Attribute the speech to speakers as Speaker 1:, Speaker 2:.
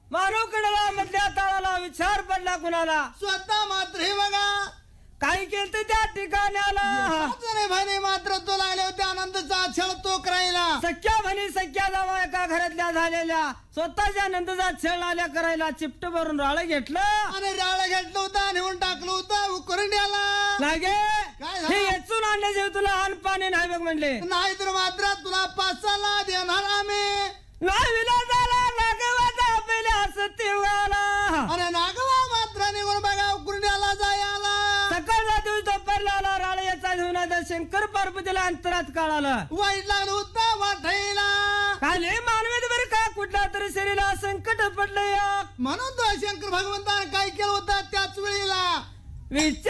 Speaker 1: मानव कडाला मधल्या ताळाला विचार पडला कुणाला
Speaker 2: स्वतः मात्र हे बघा
Speaker 1: काही केलं त्या ठिकाणी आला
Speaker 2: भाने मात्र तो लागले होते आनंदचा छळ तो करायला
Speaker 1: सख्या म्हणी सख्या जावा एका घरातल्या झालेल्या स्वतःच्या आनंदाचा छळ आल्या करायला चिपट भरून राळ घेतलं
Speaker 2: आणि राळ घेतलं होतं नेऊन टाकलं होतं उकरड्याला
Speaker 1: लागे
Speaker 2: काय
Speaker 1: हे येचून आणल्याशिवाय तुला अन्न पाणी नाही बघ म्हणले
Speaker 2: नाही तर मात्र तुला पाचाला देणार आम्ही
Speaker 1: नाही विलासाला नागवाचा पहिल्या सत्यवाला
Speaker 2: आणि नागवा मात्र निघून बघा उकरड्याला जायला
Speaker 1: सकाळचा दिवस दुपारला राळ याचा घेऊन शंकर पार्वतीला अंतरात काढालं
Speaker 2: वाईट लागलं होतं वाटायला
Speaker 1: खाली मानवीत बरं का कुठला तरी शरीराला संकट पडलं या
Speaker 2: म्हणून तो शंकर भगवंताने काय केलं होतं त्याच वेळेला
Speaker 1: विचार